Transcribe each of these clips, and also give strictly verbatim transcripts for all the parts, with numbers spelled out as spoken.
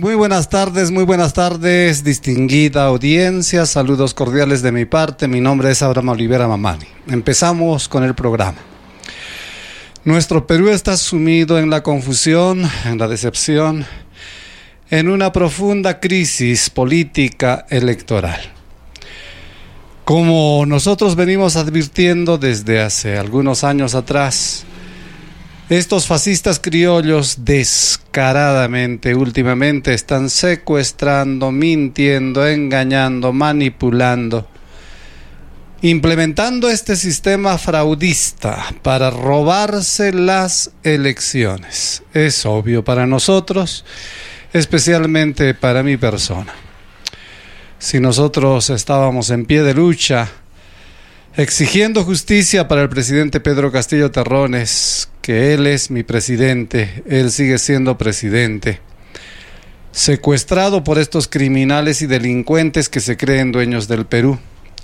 Muy buenas tardes, muy buenas tardes, distinguida audiencia, saludos cordiales de mi parte, mi nombre es Abraham Olivera Mamani. Empezamos con el programa. Nuestro Perú está sumido en la confusión, en la decepción, en una profunda crisis política electoral. Como nosotros venimos advirtiendo desde hace algunos años atrás, estos fascistas criollos descaradamente últimamente están secuestrando, mintiendo, engañando, manipulando, implementando este sistema fraudista para robarse las elecciones. Es obvio para nosotros, especialmente para mi persona. Si nosotros estábamos en pie de lucha, exigiendo justicia para el presidente Pedro Castillo Terrones, que él es mi presidente, él sigue siendo presidente, secuestrado por estos criminales y delincuentes que se creen dueños del Perú.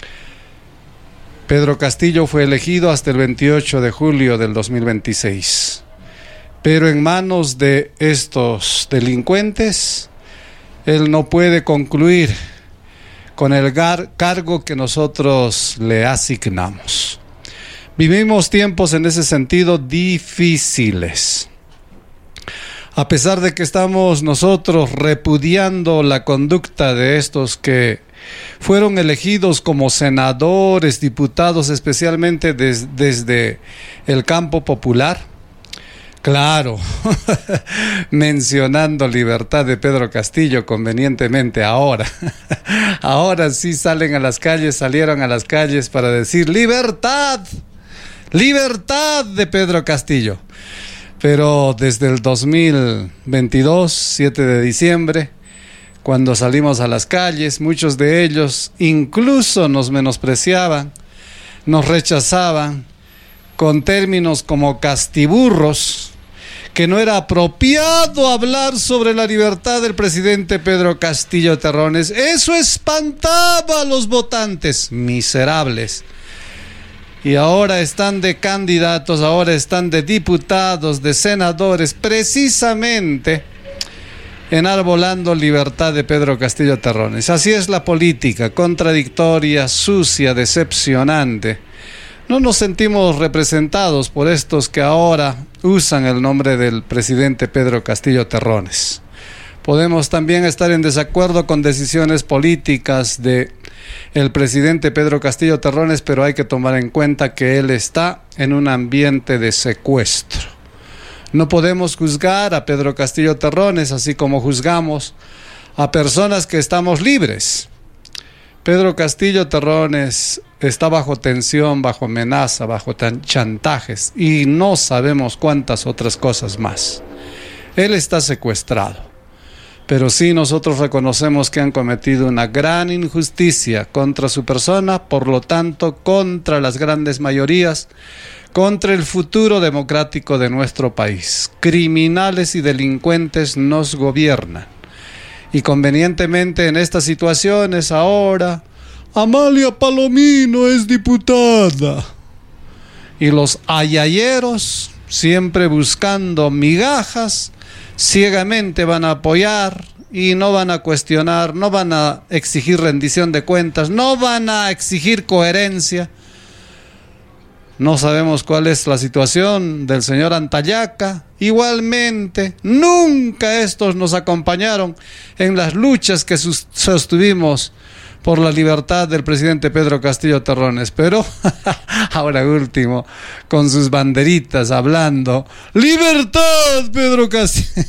Pedro Castillo fue elegido hasta el veintiocho de julio del dos mil veintiséis, pero en manos de estos delincuentes, él no puede concluir con el gar- cargo que nosotros le asignamos. Vivimos tiempos en ese sentido difíciles. A pesar de que estamos nosotros repudiando la conducta de estos que fueron elegidos como senadores, diputados, especialmente des- desde el campo popular, claro, mencionando libertad de Pedro Castillo convenientemente ahora. Ahora sí salen a las calles, salieron a las calles para decir libertad, libertad de Pedro Castillo. Pero desde el dos mil veintidós, siete de diciembre, cuando salimos a las calles, muchos de ellos incluso nos menospreciaban, nos rechazaban con términos como castiburros, que no era apropiado hablar sobre la libertad del presidente Pedro Castillo Terrones. Eso espantaba a los votantes miserables. Y ahora están de candidatos, ahora están de diputados, de senadores, precisamente enarbolando libertad de Pedro Castillo Terrones. Así es la política, contradictoria, sucia, decepcionante. No nos sentimos representados por estos que ahora usan el nombre del presidente Pedro Castillo Terrones. Podemos también estar en desacuerdo con decisiones políticas de el presidente Pedro Castillo Terrones, pero hay que tomar en cuenta que él está en un ambiente de secuestro. No podemos juzgar a Pedro Castillo Terrones así como juzgamos a personas que estamos libres. Pedro Castillo Terrones está bajo tensión, bajo amenaza, bajo chantajes y no sabemos cuántas otras cosas más. Él está secuestrado, pero sí nosotros reconocemos que han cometido una gran injusticia contra su persona, por lo tanto contra las grandes mayorías, contra el futuro democrático de nuestro país. Criminales y delincuentes nos gobiernan. Y convenientemente en estas situaciones ahora, Amalia Palomino es diputada. Y los ayayeros, siempre buscando migajas, ciegamente van a apoyar y no van a cuestionar, no van a exigir rendición de cuentas, no van a exigir coherencia. No sabemos cuál es la situación del señor Antayaca. Igualmente, nunca estos nos acompañaron en las luchas que sostuvimos por la libertad del presidente Pedro Castillo Terrones. Pero ahora último, con sus banderitas hablando, ¡libertad, Pedro Castillo!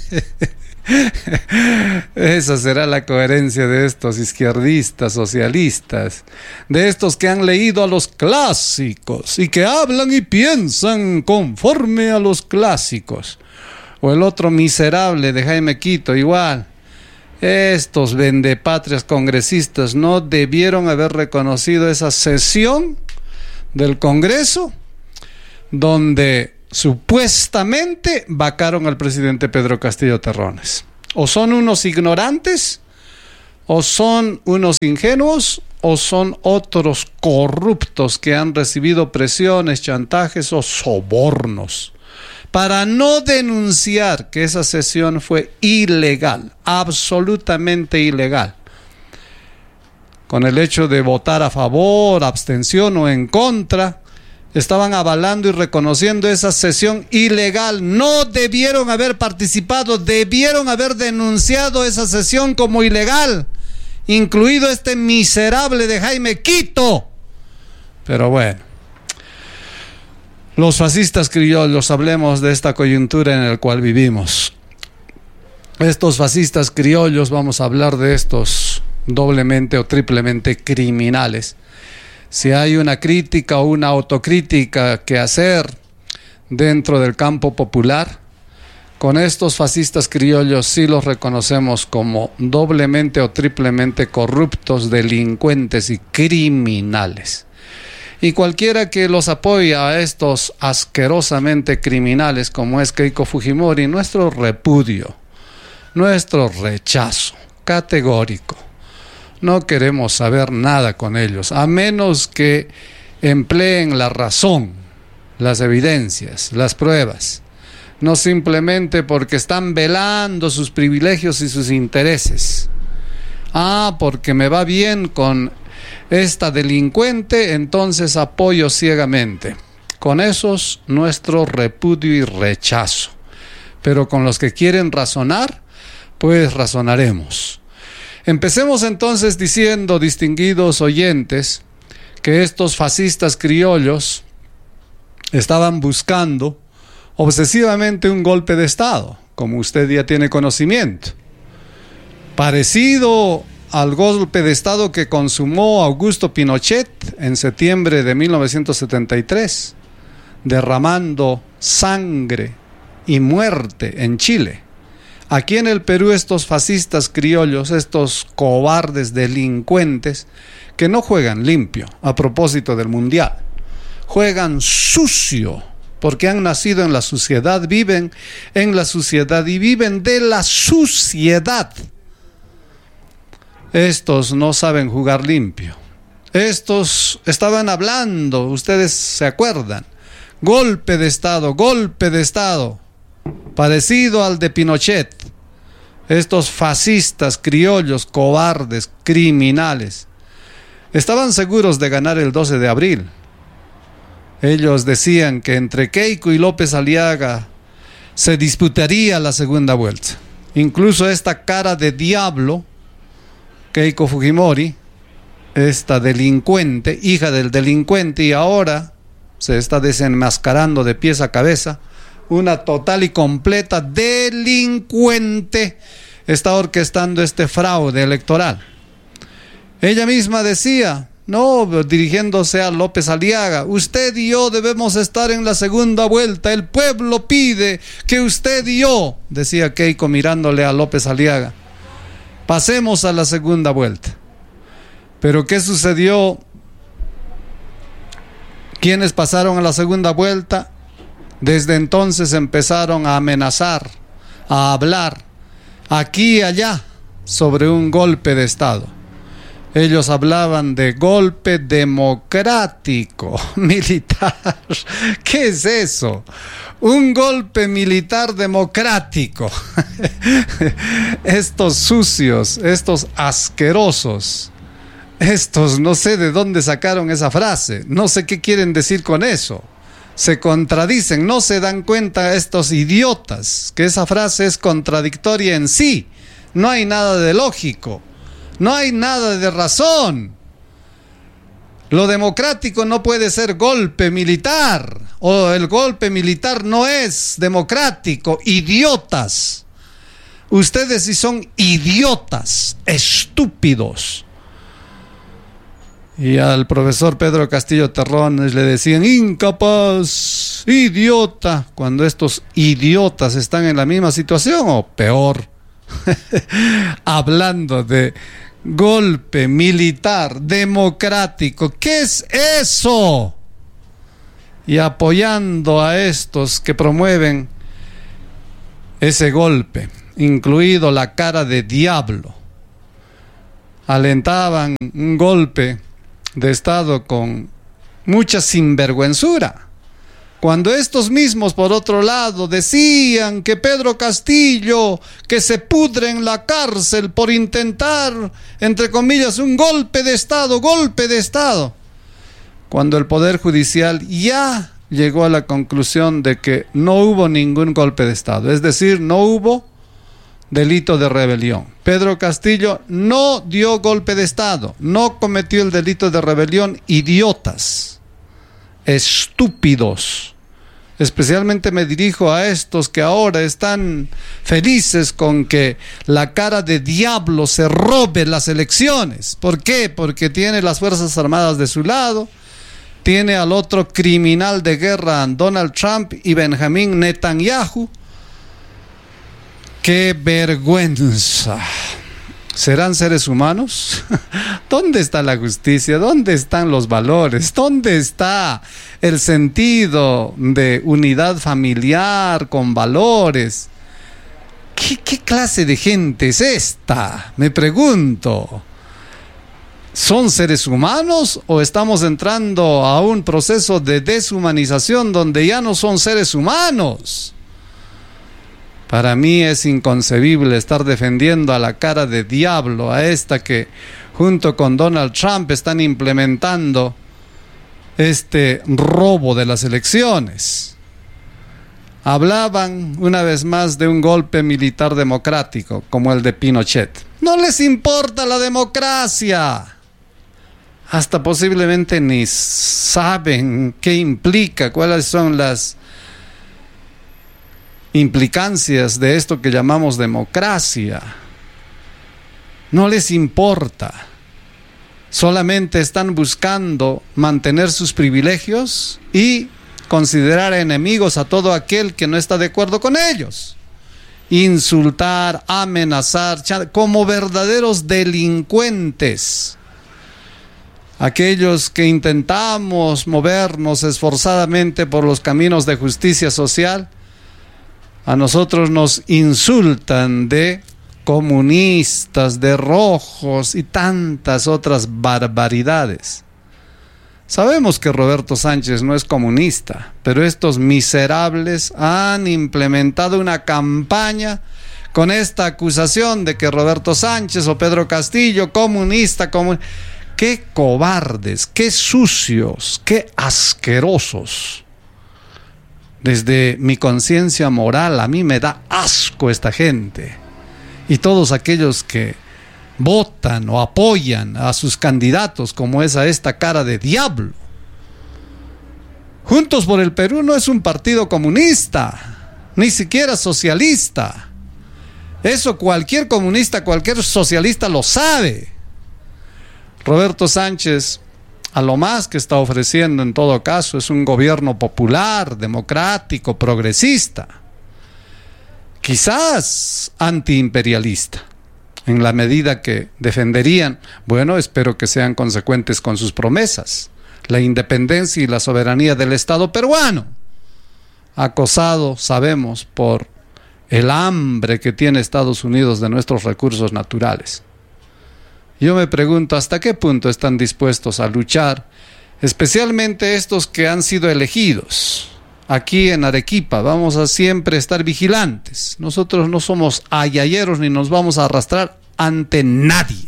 Esa será la coherencia de estos izquierdistas, socialistas, de estos que han leído a los clásicos y que hablan y piensan conforme a los clásicos. O el otro miserable de Jaime Quito, igual. Estos vendepatrias congresistas no debieron haber reconocido esa sesión del Congreso donde supuestamente vacaron al presidente Pedro Castillo Terrones. O son unos ignorantes, o son unos ingenuos, o son otros corruptos que han recibido presiones, chantajes o sobornos para no denunciar que esa sesión fue ilegal, absolutamente ilegal. Con el hecho de votar a favor, abstención o en contra, estaban avalando y reconociendo esa sesión ilegal. No debieron haber participado, debieron haber denunciado esa sesión como ilegal, incluido este miserable de Jaime Quito. Pero bueno, los fascistas criollos, hablemos de esta coyuntura en la cual vivimos. Estos fascistas criollos, vamos a hablar de estos doblemente o triplemente criminales. Si hay una crítica o una autocrítica que hacer dentro del campo popular, con estos fascistas criollos sí los reconocemos como doblemente o triplemente corruptos, delincuentes y criminales. Y cualquiera que los apoya a estos asquerosamente criminales como es Keiko Fujimori, nuestro repudio, nuestro rechazo categórico. No queremos saber nada con ellos, a menos que empleen la razón, las evidencias, las pruebas. No simplemente porque están velando sus privilegios y sus intereses. Ah, porque me va bien con esta delincuente, entonces apoyo ciegamente. Con esos, nuestro repudio y rechazo. Pero con los que quieren razonar, pues razonaremos. Empecemos entonces diciendo, distinguidos oyentes, que estos fascistas criollos estaban buscando obsesivamente un golpe de Estado, como usted ya tiene conocimiento, parecido al golpe de Estado que consumó Augusto Pinochet en septiembre de mil novecientos setenta y tres, derramando sangre y muerte en Chile. Aquí en el Perú estos fascistas criollos, estos cobardes delincuentes, que no juegan limpio a propósito del mundial, juegan sucio, porque han nacido en la suciedad, viven en la suciedad y viven de la suciedad. Estos no saben jugar limpio. Estos estaban hablando, ustedes se acuerdan, golpe de Estado, golpe de Estado, parecido al de Pinochet. Estos fascistas criollos, cobardes, criminales, estaban seguros de ganar el doce de abril. Ellos decían que entre Keiko y López Aliaga se disputaría la segunda vuelta. Incluso esta cara de diablo, Keiko Fujimori, esta delincuente, hija del delincuente, y ahora se está desenmascarando de pies a cabeza, una total y completa delincuente, está orquestando este fraude electoral. Ella misma decía, no, dirigiéndose a López Aliaga, usted y yo debemos estar en la segunda vuelta, el pueblo pide que usted y yo, decía Keiko mirándole a López Aliaga, pasemos a la segunda vuelta. Pero ¿qué sucedió? ¿Quiénes pasaron a la segunda vuelta? Desde entonces empezaron a amenazar, a hablar, aquí y allá, sobre un golpe de Estado. Ellos hablaban de golpe democrático, militar. ¿Qué es eso? Un golpe militar democrático. Estos sucios, estos asquerosos, estos no sé de dónde sacaron esa frase, no sé qué quieren decir con eso. Se contradicen, no se dan cuenta estos idiotas que esa frase es contradictoria en sí. No hay nada de lógico, no hay nada de razón. Lo democrático no puede ser golpe militar, o el golpe militar no es democrático. Idiotas. Ustedes sí son idiotas, estúpidos. Y al profesor Pedro Castillo Terrones le decían incapaz, idiota, cuando estos idiotas están en la misma situación o peor, hablando de golpe militar democrático. ¿Qué es eso? Y apoyando a estos que promueven ese golpe, incluido la cara de diablo, alentaban un golpe de Estado con mucha sinvergüenzura, Cuando estos mismos, por otro lado, decían que Pedro Castillo, que se pudre en la cárcel por intentar, entre comillas, un golpe de Estado, golpe de Estado. Cuando el Poder Judicial ya llegó a la conclusión de que no hubo ningún golpe de Estado, es decir, no hubo delito de rebelión. Pedro Castillo no dio golpe de Estado, no cometió el delito de rebelión. Idiotas, estúpidos. Especialmente me dirijo a estos que ahora están felices con que la cara de diablo se robe las elecciones. ¿Por qué? Porque tiene las Fuerzas Armadas de su lado, tiene al otro criminal de guerra, Donald Trump y Benjamín Netanyahu. ¡Qué vergüenza! ¿Serán seres humanos? ¿Dónde está la justicia? ¿Dónde están los valores? ¿Dónde está el sentido de unidad familiar con valores? ¿Qué, qué clase de gente es esta? Me pregunto. ¿Son seres humanos o estamos entrando a un proceso de deshumanización donde ya no son seres humanos? Para mí es inconcebible estar defendiendo a la cara de diablo, a esta que junto con Donald Trump están implementando este robo de las elecciones. Hablaban una vez más de un golpe militar democrático como el de Pinochet. No les importa la democracia. Hasta posiblemente ni saben qué implica, cuáles son las implicancias de esto que llamamos democracia. No les importa. Solamente están buscando mantener sus privilegios y considerar enemigos a todo aquel que no está de acuerdo con ellos. Insultar, amenazar, como verdaderos delincuentes. Aquellos que intentamos movernos esforzadamente por los caminos de justicia social, a nosotros nos insultan de comunistas, de rojos y tantas otras barbaridades. Sabemos que Roberto Sánchez no es comunista, pero estos miserables han implementado una campaña con esta acusación de que Roberto Sánchez o Pedro Castillo, comunista, comun... ¡Qué cobardes, qué sucios, qué asquerosos! Desde mi conciencia moral, a mí me da asco esta gente. Y todos aquellos que votan o apoyan a sus candidatos, como es a esta cara de diablo. Juntos por el Perú no es un partido comunista, ni siquiera socialista. Eso cualquier comunista, cualquier socialista lo sabe. Roberto Sánchez, a lo más que está ofreciendo en todo caso es un gobierno popular, democrático, progresista, quizás antiimperialista, en la medida que defenderían, bueno, espero que sean consecuentes con sus promesas, la independencia y la soberanía del Estado peruano, acosado, sabemos, por el hambre que tiene Estados Unidos de nuestros recursos naturales. Yo me pregunto hasta qué punto están dispuestos a luchar, especialmente estos que han sido elegidos. Aquí en Arequipa vamos a siempre estar vigilantes. Nosotros no somos ayayeros ni nos vamos a arrastrar ante nadie.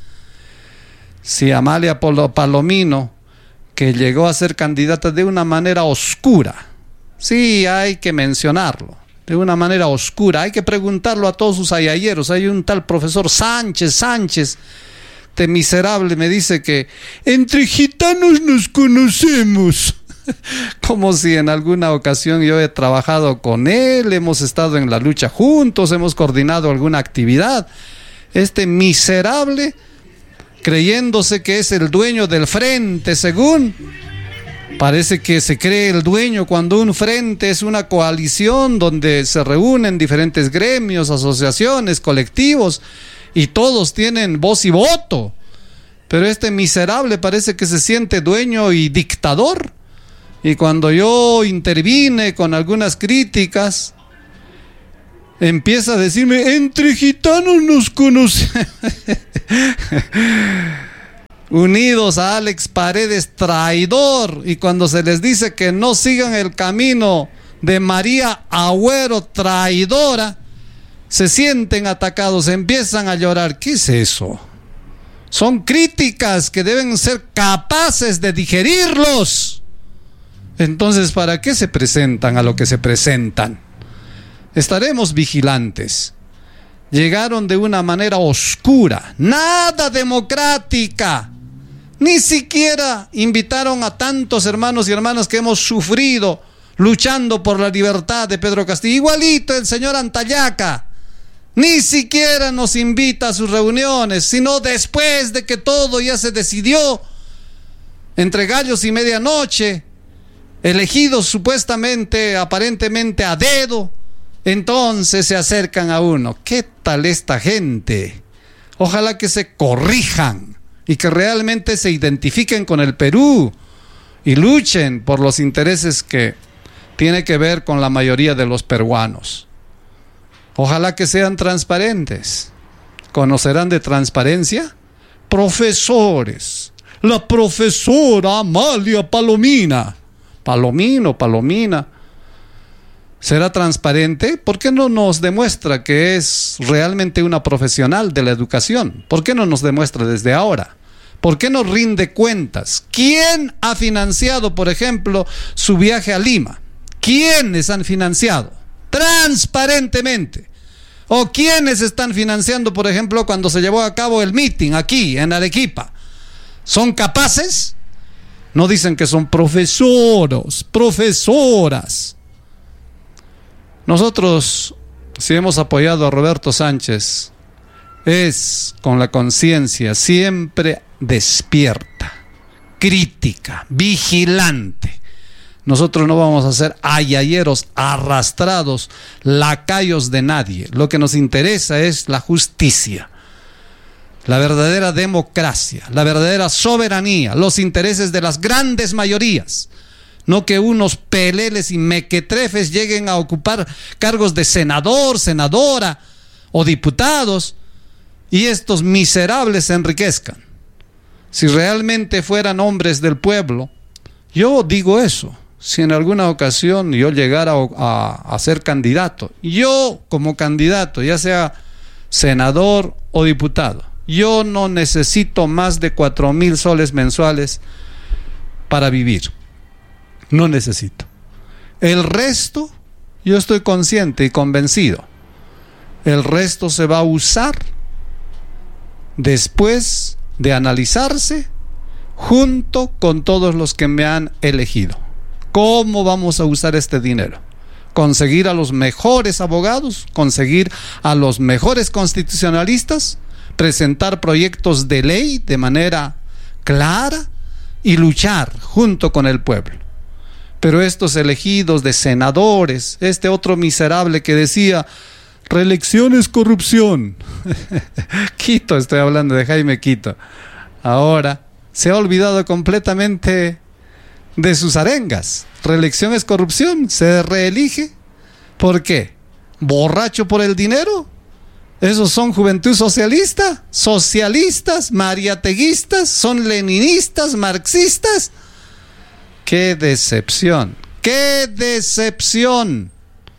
Si Amalia Palomino, que llegó a ser candidata de una manera oscura, sí, hay que mencionarlo, de una manera oscura, hay que preguntarlo a todos sus ayayeros. Hay un tal profesor Sánchez, Sánchez, este miserable me dice que entre gitanos nos conocemos. Como si en alguna ocasión yo he trabajado con él, hemos estado en la lucha juntos, hemos coordinado alguna actividad. Este miserable, creyéndose que es el dueño del frente, según, parece que se cree el dueño cuando un frente es una coalición donde se reúnen diferentes gremios, asociaciones, colectivos, y todos tienen voz y voto. Pero este miserable parece que se siente dueño y dictador. Y cuando yo intervine con algunas críticas, empieza a decirme, entre gitanos nos conocemos. unidos a Alex Paredes, traidor, y cuando se les dice que no sigan el camino de María Agüero, traidora, se sienten atacados, empiezan a llorar. ¿Qué es eso? Son críticas que deben ser capaces de digerirlos. Entonces, ¿para qué se presentan a lo que se presentan? Estaremos vigilantes. Llegaron de una manera oscura, nada democrática. Ni siquiera invitaron a tantos hermanos y hermanas que hemos sufrido luchando por la libertad de Pedro Castillo. Igualito el señor Antayaca. Ni siquiera nos invita a sus reuniones, sino después de que todo ya se decidió, entre gallos y medianoche, elegidos supuestamente, aparentemente a dedo, entonces se acercan a uno. ¿Qué tal esta gente? Ojalá que se corrijan y que realmente se identifiquen con el Perú y luchen por los intereses que tiene que ver con la mayoría de los peruanos. Ojalá que sean transparentes. ¿Conocerán de transparencia? Profesores. La profesora Amalia Palomina. Palomino, Palomina. ¿Será transparente? ¿Por qué no nos demuestra que es realmente una profesional de la educación? ¿Por qué no nos demuestra desde ahora? ¿Por qué no rinde cuentas? ¿Quién ha financiado, por ejemplo, su viaje a Lima? ¿Quiénes han financiado? Transparentemente. ¿O quiénes están financiando, por ejemplo, cuando se llevó a cabo el meeting aquí en Arequipa? ¿Son capaces? No dicen que son profesoros, profesoras. Nosotros, si hemos apoyado a Roberto Sánchez, es con la conciencia siempre despierta, crítica, vigilante. Nosotros no vamos a ser ayayeros, arrastrados, lacayos de nadie. Lo que nos interesa es la justicia, la verdadera democracia, la verdadera soberanía, los intereses de las grandes mayorías. No que unos peleles y mequetrefes lleguen a ocupar cargos de senador, senadora o diputados y estos miserables se enriquezcan. Si realmente fueran hombres del pueblo, yo digo eso. Si en alguna ocasión yo llegara a, a ser candidato, yo como candidato, ya sea senador o diputado, yo no necesito más de cuatro mil soles mensuales para vivir. No necesito. El resto, yo estoy consciente y convencido, el resto se va a usar después de analizarse junto con todos los que me han elegido. ¿Cómo vamos a usar este dinero? ¿Conseguir a los mejores abogados? ¿Conseguir a los mejores constitucionalistas? ¿Presentar proyectos de ley de manera clara? Y luchar junto con el pueblo. Pero estos elegidos de senadores, este otro miserable que decía, reelección es corrupción. Quito, estoy hablando de Jaime Quito. Ahora se ha olvidado completamente de sus arengas. Reelección es corrupción, se reelige. ¿Por qué? ¿Borracho por el dinero? ¿Esos son juventud socialista? ¿Socialistas? ¿Mariateguistas? ¿Son leninistas? ¿Marxistas? ¡Qué decepción! ¡Qué decepción!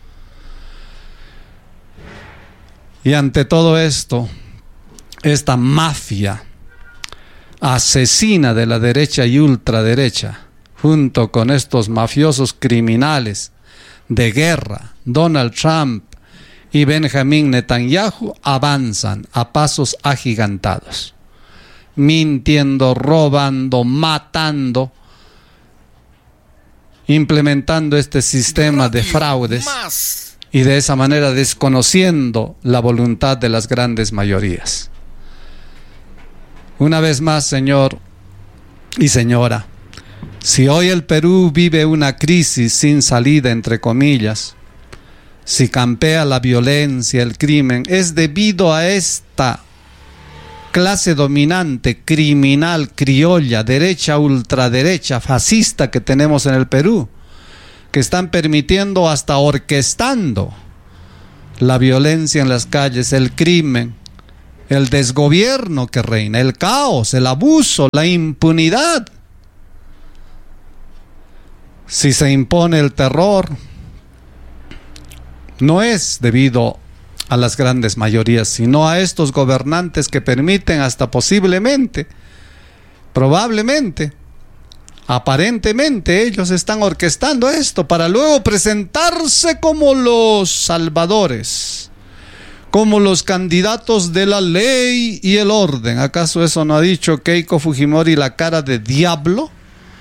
Y ante todo esto, esta mafia asesina de la derecha y ultraderecha, junto con estos mafiosos criminales de guerra, Donald Trump y Benjamín Netanyahu, avanzan a pasos agigantados, mintiendo, robando, matando, implementando este sistema de fraudes y de esa manera desconociendo la voluntad de las grandes mayorías. Una vez más, señor y señora, si hoy el Perú vive una crisis sin salida, entre comillas, si campea la violencia, el crimen, es debido a esta clase dominante, criminal, criolla, derecha, ultraderecha, fascista que tenemos en el Perú, que están permitiendo, hasta orquestando la violencia en las calles, el crimen, el desgobierno que reina, el caos, el abuso, la impunidad. Si se impone el terror, no es debido a las grandes mayorías, sino a estos gobernantes que permiten hasta posiblemente, probablemente, aparentemente ellos están orquestando esto para luego presentarse como los salvadores, como los candidatos de la ley y el orden. ¿Acaso eso no ha dicho Keiko Fujimori, la cara de diablo?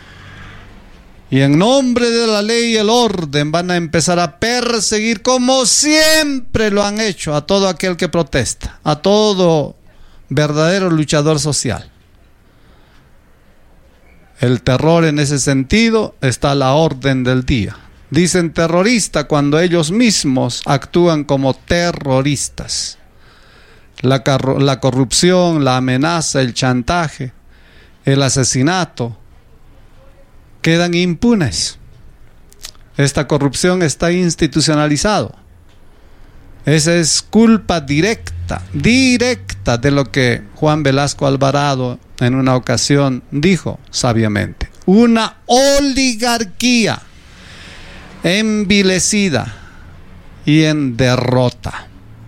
Y en nombre de la ley y el orden van a empezar a perseguir, como siempre lo han hecho, a todo aquel que protesta, a todo verdadero luchador social. El terror en ese sentido está a la orden del día. Dicen terrorista cuando ellos mismos actúan como terroristas. La, la corrupción, la amenaza, el chantaje, el asesinato quedan impunes. Esta corrupción está institucionalizado. Esa es culpa directa, directa de lo que Juan Velasco Alvarado en una ocasión dijo sabiamente. Una oligarquía envilecida y en derrota.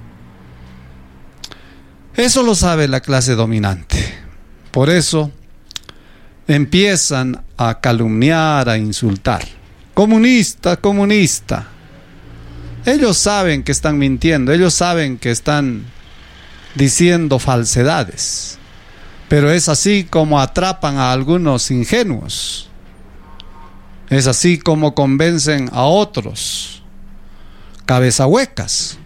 Eso lo sabe la clase dominante. Por eso empiezan a calumniar, a insultar. Comunista, comunista. Ellos saben que están mintiendo, ellos saben que están diciendo falsedades. Pero es así como atrapan a algunos ingenuos. Es así como convencen a otros cabezahuecas.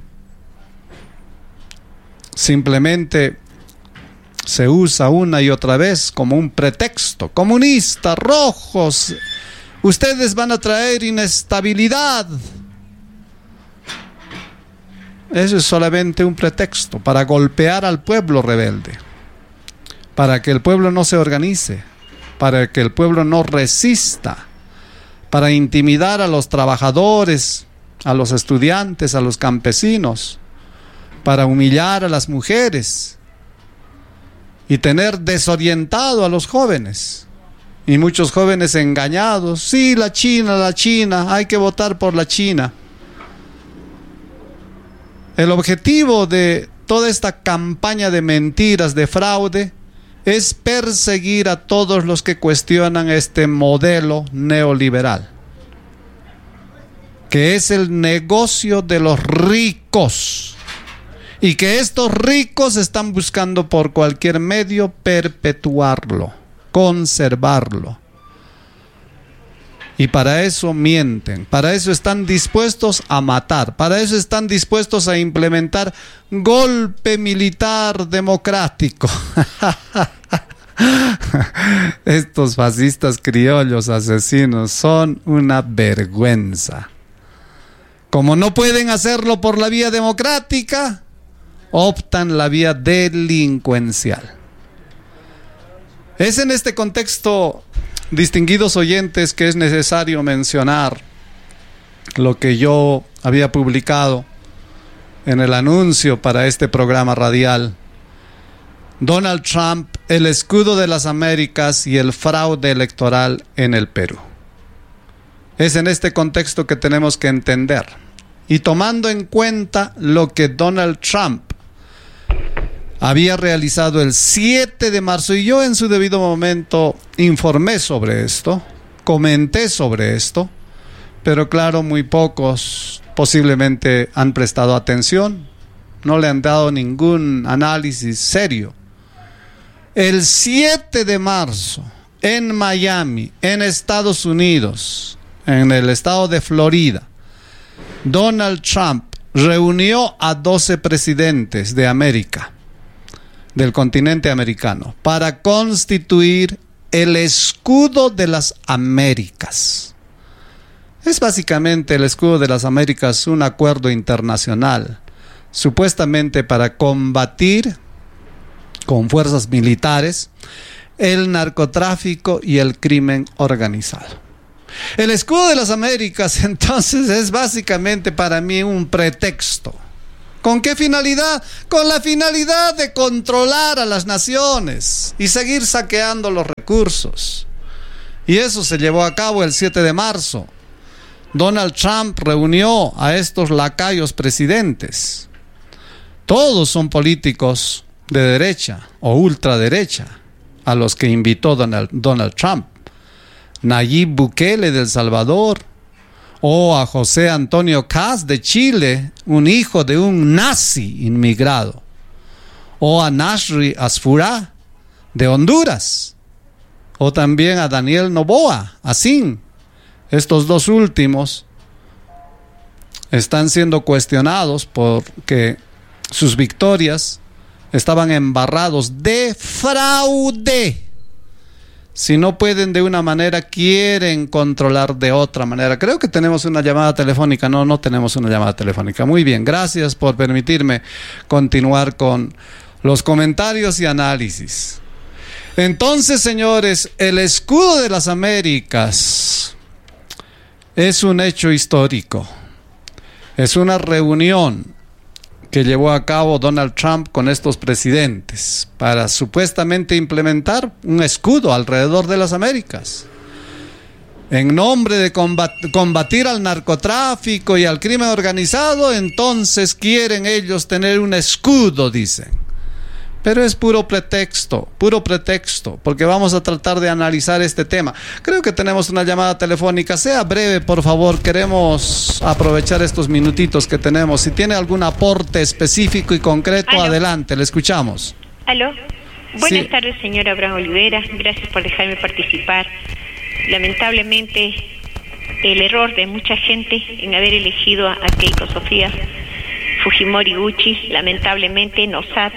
Simplemente se usa una y otra vez como un pretexto. Comunistas, rojos, ustedes van a traer inestabilidad. Eso es solamente un pretexto para golpear al pueblo rebelde, para que el pueblo no se organice, para que el pueblo no resista, para intimidar a los trabajadores, a los estudiantes, a los campesinos, para humillar a las mujeres y tener desorientado a los jóvenes. Y muchos jóvenes engañados. Sí, la China, la China, hay que votar por la China. El objetivo de toda esta campaña de mentiras, de fraude, es perseguir a todos los que cuestionan este modelo neoliberal, que es el negocio de los ricos, y que estos ricos están buscando por cualquier medio perpetuarlo, conservarlo. Y para eso mienten, para eso están dispuestos a matar, para eso están dispuestos a implementar golpe militar democrático. Estos fascistas criollos asesinos son una vergüenza. Como no pueden hacerlo por la vía democrática, optan la vía delincuencial. Es en este contexto, distinguidos oyentes, que es necesario mencionar lo que yo había publicado en el anuncio para este programa radial. Donald Trump, el escudo de las Américas y el fraude electoral en el Perú. Es en este contexto que tenemos que entender, y tomando en cuenta lo que Donald Trump había realizado el siete de marzo, y yo en su debido momento informé sobre esto, comenté sobre esto, pero claro, muy pocos posiblemente han prestado atención, no le han dado ningún análisis serio. El siete de marzo, en Miami, en Estados Unidos, en el estado de Florida, Donald Trump reunió a doce presidentes de América, del continente americano, para constituir el escudo de las Américas. Es básicamente el escudo de las Américas un acuerdo internacional, supuestamente para combatir con fuerzas militares el narcotráfico y el crimen organizado. El escudo de las Américas entonces es básicamente para mí un pretexto, ¿Con qué finalidad? Con la finalidad de controlar a las naciones y seguir saqueando los recursos. Y eso se llevó a cabo el siete de marzo. Donald Trump reunió a estos lacayos presidentes. Todos son políticos de derecha o ultraderecha a los que invitó Donald, Donald Trump. Nayib Bukele de El Salvador, o a José Antonio Kast de Chile, un hijo de un nazi inmigrado, o a Nasri Asfurá de Honduras, o también a Daniel Noboa, Asín. Estos dos últimos están siendo cuestionados porque sus victorias estaban embarrados de fraude. Si no pueden de una manera, quieren controlar de otra manera. Creo que tenemos una llamada telefónica. No, no tenemos una llamada telefónica. Muy bien, gracias por permitirme continuar con los comentarios y análisis. Entonces, señores, el escudo de las Américas es un hecho histórico. Es una reunión que llevó a cabo Donald Trump con estos presidentes para supuestamente implementar un escudo alrededor de las Américas. En nombre de combat- combatir al narcotráfico y al crimen organizado, entonces quieren ellos tener un escudo, dicen. Pero es puro pretexto, puro pretexto, porque vamos a tratar de analizar este tema. Creo que tenemos una llamada telefónica. Sea breve, por favor. Queremos aprovechar estos minutitos que tenemos. Si tiene algún aporte específico y concreto, ¿Aló? Adelante, le escuchamos. ¿Aló? Buenas Sí. tardes, señor Abraham Olivera. Gracias por dejarme participar. Lamentablemente, el error de mucha gente en haber elegido a Keiko Sofía Fujimori Uchi, lamentablemente nos ha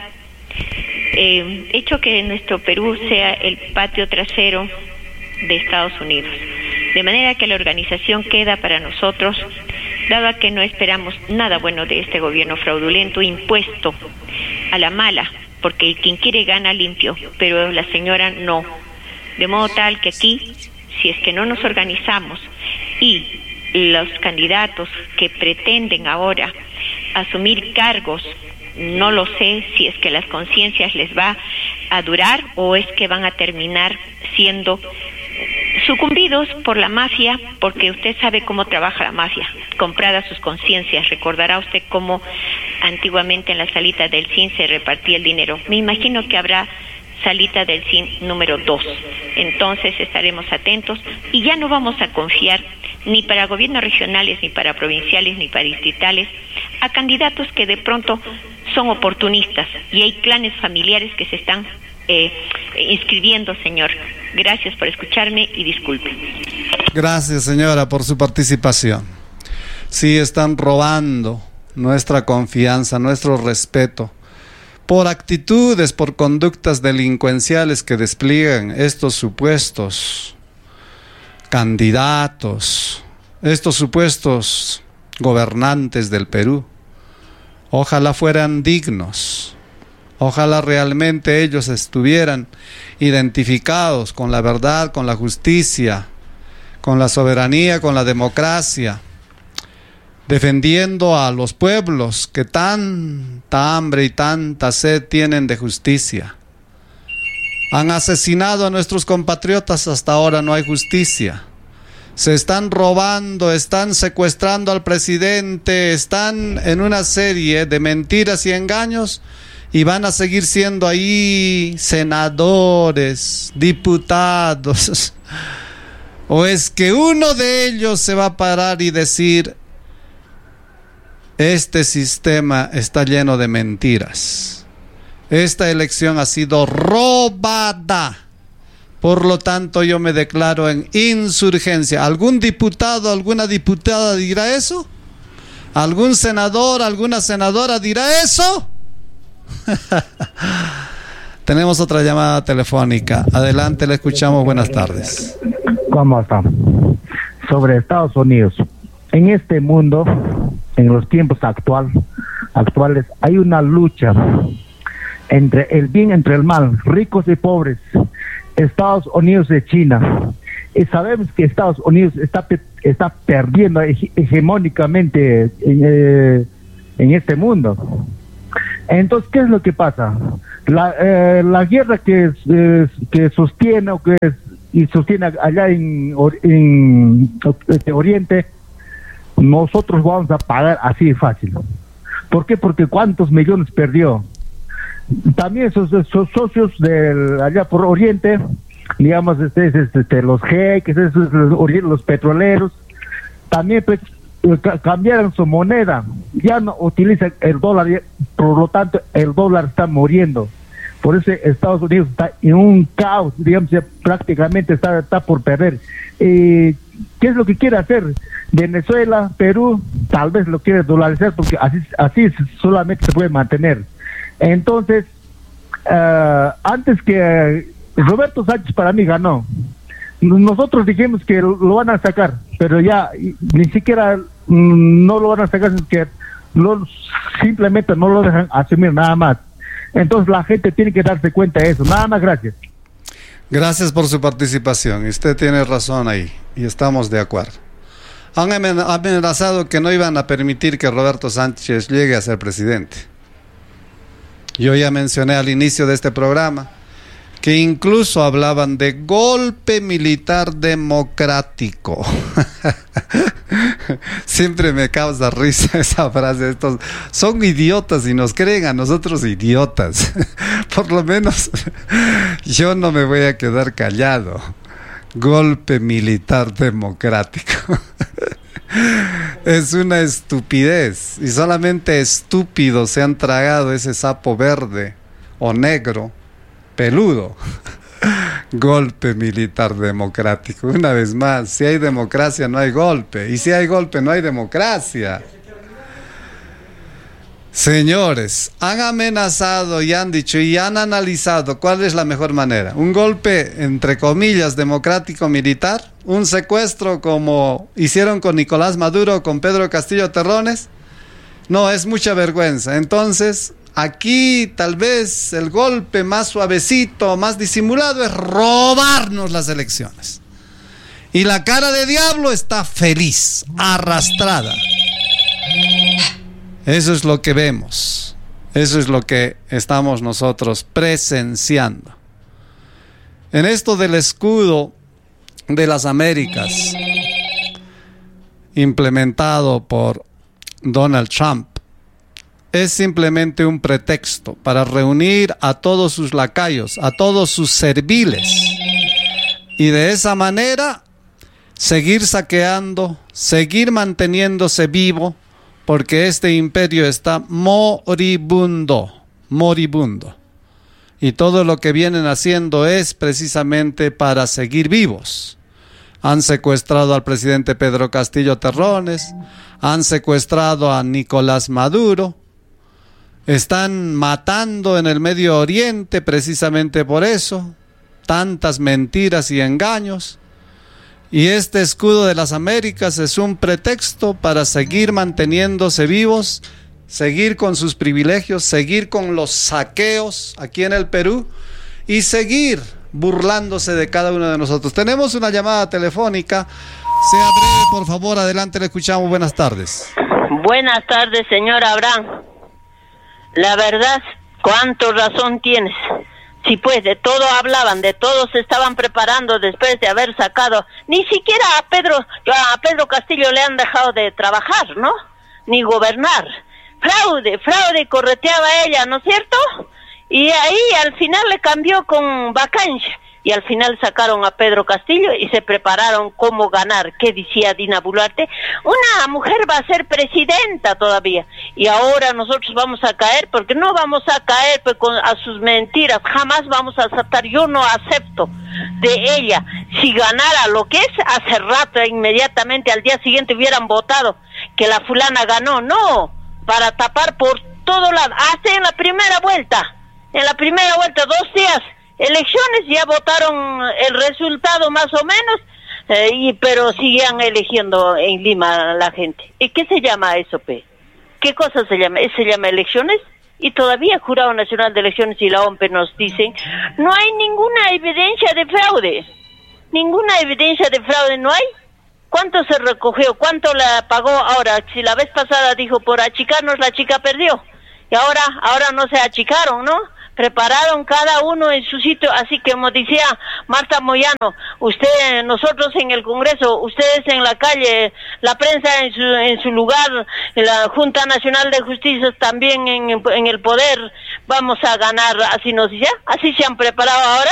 eh, hecho que nuestro Perú sea el patio trasero de Estados Unidos. De manera que la organización queda para nosotros, dado a que no esperamos nada bueno de este gobierno fraudulento impuesto a la mala, porque quien quiere gana limpio, pero la señora no. De modo tal que aquí, si es que no nos organizamos y los candidatos que pretenden ahora asumir cargos, no lo sé si es que las conciencias les va a durar o es que van a terminar siendo sucumbidos por la mafia, porque usted sabe cómo trabaja la mafia, comprada sus conciencias. Recordará usted cómo antiguamente en la salita del C I N se repartía el dinero. Me imagino que habrá salita del C I N número dos. Entonces estaremos atentos y ya no vamos a confiar ni para gobiernos regionales, ni para provinciales, ni para distritales, a candidatos que de pronto son oportunistas y hay clanes familiares que se están eh, inscribiendo, señor. Gracias por escucharme y disculpe. Gracias, señora, por su participación. Sí, están robando nuestra confianza, nuestro respeto, por actitudes, por conductas delincuenciales que despliegan estos supuestos candidatos, estos supuestos gobernantes del Perú. Ojalá fueran dignos, ojalá realmente ellos estuvieran identificados con la verdad, con la justicia, con la soberanía, con la democracia, defendiendo a los pueblos que tanta hambre y tanta sed tienen de justicia. Han asesinado a nuestros compatriotas, hasta ahora no hay justicia. Se están robando, están secuestrando al presidente, están en una serie de mentiras y engaños y van a seguir siendo ahí senadores, diputados. ¿O es que uno de ellos se va a parar y decir: este sistema está lleno de mentiras, esta elección ha sido robada, por lo tanto yo me declaro en insurgencia? ¿Algún diputado, alguna diputada dirá eso? ¿Algún senador, alguna senadora dirá eso? Tenemos otra llamada telefónica. Adelante, le escuchamos. Buenas tardes. ¿Cómo está? Sobre Estados Unidos. En este mundo, en los tiempos actual, actuales, hay una lucha entre el bien, entre el mal, ricos y pobres, Estados Unidos y China. Y sabemos que Estados Unidos está está perdiendo hege- hegemónicamente eh, en este mundo. Entonces, ¿qué es lo que pasa? La, eh, la guerra que, eh, que sostiene o que es, y sostiene allá en, en, en Oriente, nosotros vamos a pagar así de fácil. ¿Por qué? Porque ¿cuántos millones perdió? También esos, esos socios de allá por Oriente, digamos, este, este, este, los jeques, esos, los, los petroleros, también pues, cambiaron su moneda, ya no utilizan el dólar, por lo tanto el dólar está muriendo. Por eso Estados Unidos está en un caos, digamos, ya prácticamente está, está por perder. Eh, ¿Qué es lo que quiere hacer? Venezuela, Perú, tal vez lo quiere dolarizar porque así, así solamente se puede mantener. Entonces, uh, antes que uh, Roberto Sánchez para mí ganó, nosotros dijimos que lo, lo van a sacar, pero ya ni siquiera mm, no lo van a sacar, que lo, simplemente no lo dejan asumir nada más. Entonces la gente tiene que darse cuenta de eso. Nada más, gracias. Gracias por su participación. Y usted tiene razón ahí, y estamos de acuerdo. Han amenazado que no iban a permitir que Roberto Sánchez llegue a ser presidente. Yo ya mencioné al inicio de este programa que incluso hablaban de golpe militar democrático. Siempre me causa risa esa frase. Estos son idiotas y nos creen a nosotros idiotas. Por lo menos yo no me voy a quedar callado. Golpe militar democrático. Es una estupidez, y solamente estúpidos se han tragado ese sapo verde o negro peludo. Golpe militar democrático. Una vez más, si hay democracia no hay golpe, y si hay golpe no hay democracia. Señores, han amenazado y han dicho y han analizado cuál es la mejor manera. Un golpe, entre comillas, democrático militar, un secuestro como hicieron con Nicolás Maduro, con Pedro Castillo Terrones. No, es mucha vergüenza. Entonces, aquí tal vez el golpe más suavecito, más disimulado es robarnos las elecciones. Y la cara de diablo está feliz, arrastrada. Eso es lo que vemos, eso es lo que estamos nosotros presenciando. En esto del escudo de las Américas, implementado por Donald Trump, es simplemente un pretexto para reunir a todos sus lacayos, a todos sus serviles, y de esa manera seguir saqueando, seguir manteniéndose vivo, porque este imperio está moribundo, moribundo. Y todo lo que vienen haciendo es precisamente para seguir vivos. Han secuestrado al presidente Pedro Castillo Terrones, han secuestrado a Nicolás Maduro, están matando en el Medio Oriente precisamente por eso, tantas mentiras y engaños. Y este escudo de las Américas es un pretexto para seguir manteniéndose vivos, seguir con sus privilegios, seguir con los saqueos aquí en el Perú y seguir burlándose de cada uno de nosotros. Tenemos una llamada telefónica. Sea breve, por favor, adelante, le escuchamos. Buenas tardes. Buenas tardes, señor Abraham. La verdad, cuánto razón tienes. Sí, pues de todo hablaban, de todo se estaban preparando después de haber sacado. Ni siquiera a Pedro, a Pedro Castillo le han dejado de trabajar, ¿no? Ni gobernar. Fraude, fraude, correteaba a ella, ¿no es cierto? Y ahí al final le cambió con vacancia. Y al final sacaron a Pedro Castillo y se prepararon cómo ganar. ¿Qué decía Dina Boluarte? Una mujer va a ser presidenta todavía. Y ahora nosotros vamos a caer, porque no vamos a caer pues, con, a sus mentiras. Jamás vamos a aceptar. Yo no acepto de ella. Si ganara lo que es, hace rato, inmediatamente al día siguiente hubieran votado que la fulana ganó. No, para tapar por todo lado. Hasta en la primera vuelta. En la primera vuelta, dos días. Elecciones, ya votaron el resultado más o menos, eh, y pero siguen eligiendo en Lima la gente. ¿Y qué se llama eso, pe? ¿Qué cosa se llama? ¿Se llama elecciones? Y todavía el Jurado Nacional de Elecciones y la O M P E nos dicen, no hay ninguna evidencia de fraude. Ninguna evidencia de fraude no hay. ¿Cuánto se recogió? ¿Cuánto la pagó ahora? Si la vez pasada dijo por achicarnos, la chica perdió. Y ahora, ahora no se achicaron, ¿no? Prepararon cada uno en su sitio, así que como decía Marta Moyano, usted, nosotros en el Congreso, ustedes en la calle, la prensa en su en su lugar, la Junta Nacional de Justicia también en, en el poder, vamos a ganar, así nos decía, así se han preparado ahora.